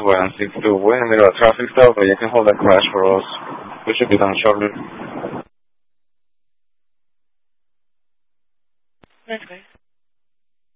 wait and see if we're in the middle of traffic stop, but you can hold that crash for us. We should be done shortly. That's great.